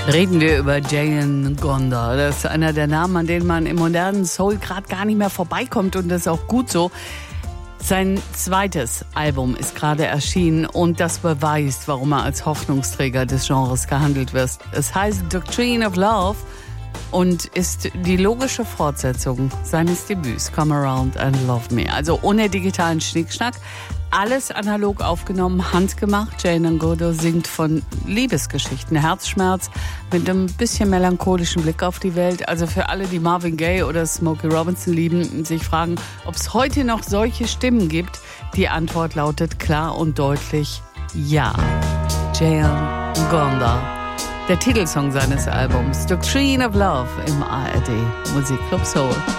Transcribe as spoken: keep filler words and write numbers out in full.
Reden wir über Jane Gonda. Das ist einer der Namen, an denen man im modernen Soul gerade gar nicht mehr vorbeikommt, und das ist auch gut so. Sein zweites Album ist gerade erschienen und das beweist, warum er als Hoffnungsträger des Genres gehandelt wird. Es heißt Doctrine of Love und ist die logische Fortsetzung seines Debüts Come Around and Love Me. Also ohne digitalen Schnickschnack, alles analog aufgenommen, handgemacht. Jane N'Godo singt von Liebesgeschichten, Herzschmerz mit einem bisschen melancholischen Blick auf die Welt. Also für alle, die Marvin Gaye oder Smokey Robinson lieben und sich fragen, ob es heute noch solche Stimmen gibt, die Antwort lautet klar und deutlich ja. Jane N'Godo, der Titelsong seines Albums Doctrine of Love im A R D Musikclub Soul.